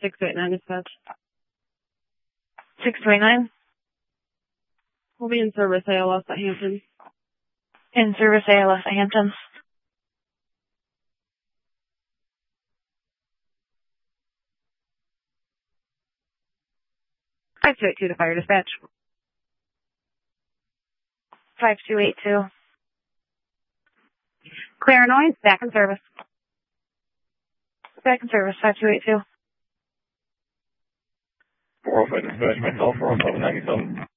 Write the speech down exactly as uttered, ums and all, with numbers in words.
six two eight nine dispatch. six two eight nine? We'll be in service A L S at Hampton. In service A L S at Hampton. five two eight two to fire dispatch. five two eight two. Clear noise, back in service. Back in service, five two eight two. four oh five dispatch, myself, four oh seven ninety-seven.